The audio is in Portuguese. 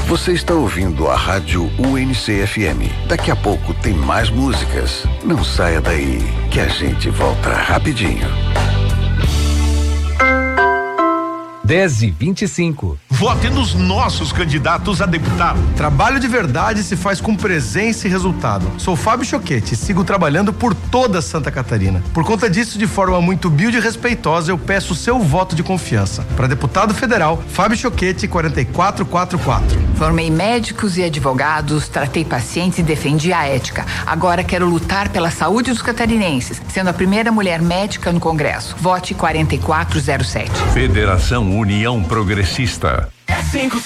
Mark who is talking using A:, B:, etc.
A: Você está ouvindo a Rádio UNC-FM. Daqui a pouco tem mais músicas. Não saia daí, que a gente volta rapidinho.
B: 10h25.
C: Vote nos nossos candidatos a deputado.
D: Trabalho de verdade se faz com presença e resultado. Sou Fábio Choquete e sigo trabalhando por toda Santa Catarina. Por conta disso, de forma muito humilde e respeitosa, eu peço o seu voto de confiança. Para deputado federal, Fábio Choquete, 4444.
E: Formei médicos e advogados, tratei pacientes e defendi a ética. Agora quero lutar pela saúde dos catarinenses, sendo a primeira mulher médica no Congresso. Vote 4407.
C: Federação União Progressista.
F: É 5